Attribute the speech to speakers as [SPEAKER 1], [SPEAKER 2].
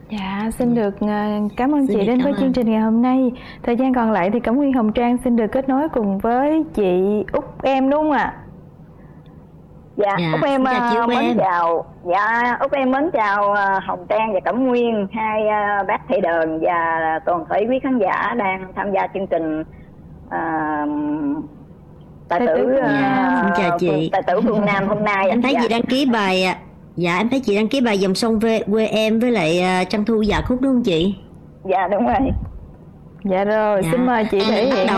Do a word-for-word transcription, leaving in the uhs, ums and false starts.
[SPEAKER 1] Dạ, xin được uh, cảm ơn
[SPEAKER 2] Xin
[SPEAKER 1] chị
[SPEAKER 2] được
[SPEAKER 1] đến
[SPEAKER 2] cảm
[SPEAKER 1] với
[SPEAKER 2] ơn.
[SPEAKER 1] chương trình ngày hôm nay. Thời gian còn lại thì Cẩm Nguyên Hồng Trang xin được kết nối cùng với chị Út Em đúng không ạ?
[SPEAKER 3] Dạ,
[SPEAKER 2] Dạ,
[SPEAKER 3] Út Em
[SPEAKER 2] xin chào chị
[SPEAKER 3] uh,
[SPEAKER 2] Út
[SPEAKER 3] mến
[SPEAKER 2] Em.
[SPEAKER 3] chào. Dạ, Út Em mến chào uh, Hồng Trang và Cẩm Nguyên, hai uh, bác thầy đờn và toàn thể quý khán giả đang tham gia chương trình uh, tài
[SPEAKER 1] Tài
[SPEAKER 3] tử
[SPEAKER 1] tử Phương Nam.
[SPEAKER 2] Dạ, xin chào
[SPEAKER 3] uh,
[SPEAKER 2] chị.
[SPEAKER 3] tài tử Phương Nam hôm nay.
[SPEAKER 2] Em thấy
[SPEAKER 3] Dạ.
[SPEAKER 2] chị đăng ký bài ạ. Dạ, em thấy chị đăng ký bài Dòng Sông về quê em với lại uh, Trăng Thu Dạ Khúc đúng không chị?
[SPEAKER 3] Dạ đúng rồi.
[SPEAKER 1] Dạ rồi,
[SPEAKER 2] Dạ.
[SPEAKER 1] xin mời chị thể
[SPEAKER 2] Bắt
[SPEAKER 1] hiện
[SPEAKER 2] đầu